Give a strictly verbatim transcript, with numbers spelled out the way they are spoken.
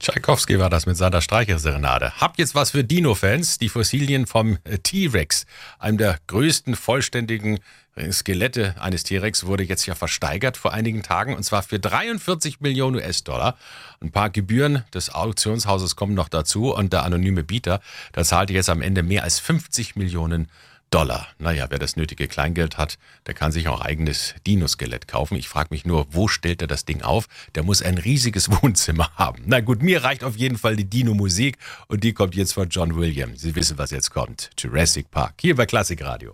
Tschaikowski war das mit seiner Streicherserenade. Hab jetzt was für Dino-Fans. Die Fossilien vom T-Rex, einem der größten vollständigen Skelette eines T-Rex, wurde jetzt ja versteigert vor einigen Tagen, und zwar für dreiundvierzig Millionen U S-Dollar. Ein paar Gebühren des Auktionshauses kommen noch dazu, und der anonyme Bieter, der zahlte jetzt am Ende mehr als fünfzig Millionen Dollar. Naja, wer das nötige Kleingeld hat, der kann sich auch eigenes Dino-Skelett kaufen. Ich frage mich nur, wo stellt er das Ding auf? Der muss ein riesiges Wohnzimmer haben. Na gut, mir reicht auf jeden Fall die Dino-Musik, und die kommt jetzt von John Williams. Sie wissen, was jetzt kommt. Jurassic Park, hier bei Klassik Radio.